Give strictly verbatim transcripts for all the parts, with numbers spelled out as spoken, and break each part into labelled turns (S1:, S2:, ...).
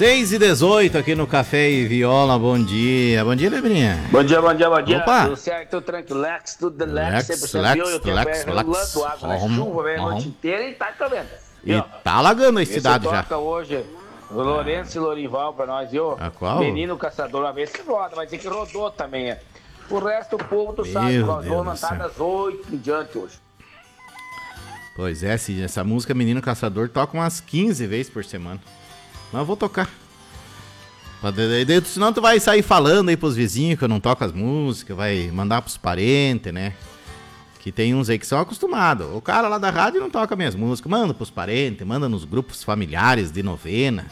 S1: seis e dezoito aqui no Café e Viola, bom dia. Bom dia, Lebrinha.
S2: Bom dia, bom dia, bom dia.
S1: Opa.
S2: Tudo certo, tudo tranquilo. Lex, tudo Lex,
S1: Lex,
S2: cem por cento
S1: Lex,
S2: viu? Eu tenho
S1: Lex,
S2: rolando
S1: Lex.
S2: água na
S1: Uhum,
S2: chuva, velho, a noite
S1: uhum.
S2: inteira e tá chovendo.
S1: E tá alagando a cidade já.
S2: toca hoje o Lourenço e Lorival pra nós, viu?
S1: A qual?
S2: Menino caçador, uma vez que roda, mas tem que rodou também. É. O resto, o povo, tu
S1: Meu
S2: sabe, nós
S1: Deus
S2: vamos
S1: do
S2: lançar
S1: céu.
S2: das oito em diante hoje.
S1: Pois é, Cid, essa música Menino Caçador toca umas quinze vezes por semana. Mas eu vou tocar. Senão tu vai sair falando aí pros vizinhos que eu não toco as músicas, vai mandar pros parentes, né? Que tem uns aí que são acostumados. O cara lá da rádio não toca minhas músicas. Manda pros parentes, manda nos grupos familiares de novena.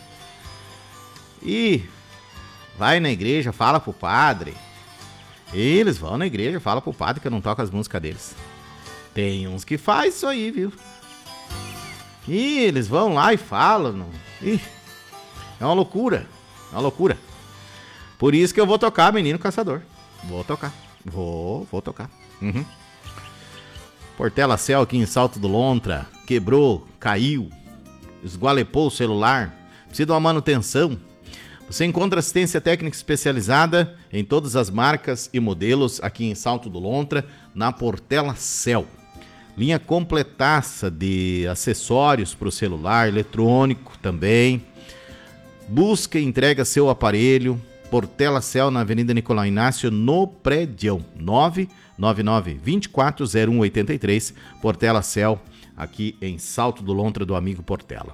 S1: E vai na igreja, fala pro padre. Eles vão na igreja, fala pro padre que eu não toco as músicas deles. Tem uns que faz isso aí, viu? E eles vão lá e falam. Não... Ih, é uma loucura. É uma loucura. Por isso que eu vou tocar Menino Caçador. Vou tocar. Vou, vou tocar. Uhum. Portela Cell aqui em Salto do Lontra. Quebrou, caiu, esgualepou o celular. Precisa de uma manutenção. Você encontra assistência técnica especializada em todas as marcas e modelos aqui em Salto do Lontra, na Portela Cell. Linha completaça de acessórios para o celular, eletrônico também. Busca e entrega seu aparelho. Portela Cell na Avenida Nicolau Inácio, no prédio nove nove nove, dois quatro zero um oito três. Portela Cell, aqui em Salto do Lontra, do amigo Portela.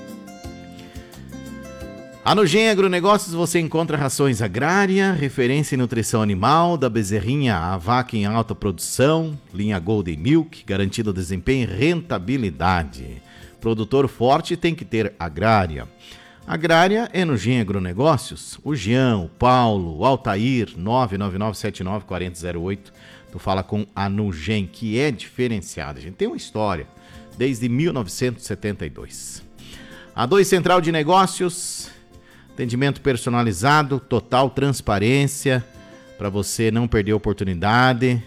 S1: A Nugem Agronegócios você encontra rações agrária, referência em nutrição animal, da bezerrinha à vaca em alta produção, linha Golden Milk, garantido desempenho e rentabilidade. Produtor forte tem que ter agrária. Agrária é Nugem Agronegócios. O Jean, o Paulo, o Altair, nove nove nove sete nove quatro zero zero oito. Tu fala com a Nugem, que é diferenciada. A gente tem uma história desde mil novecentos e setenta e dois. A dois Central de Negócios, atendimento personalizado, total transparência, para você não perder a oportunidade.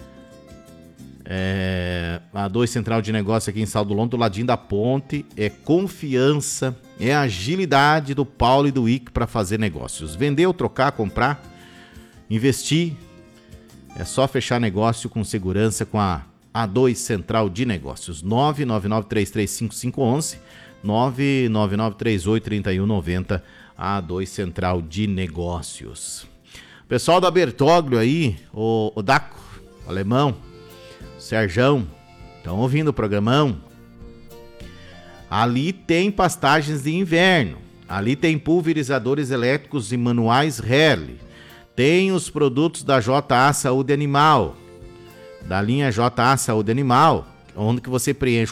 S1: É, a dois Central de Negócios aqui em Salto do Lontra, do ladinho da ponte, é confiança, é agilidade do Paulo e do Ick para fazer negócios. Vender ou trocar, comprar, investir, é só fechar negócio com segurança com a A dois Central de Negócios. nove nove nove três três cinco cinco um um, nove nove nove três oito três um nove zero, A dois Central de Negócios. Pessoal da Bertoglio aí, o, o Daco, o Alemão, o Serjão, estão ouvindo o programão? Ali tem pastagens de inverno, ali tem pulverizadores elétricos e manuais Herle, tem os produtos da J A Saúde Animal, da linha J A Saúde Animal, onde que você preenche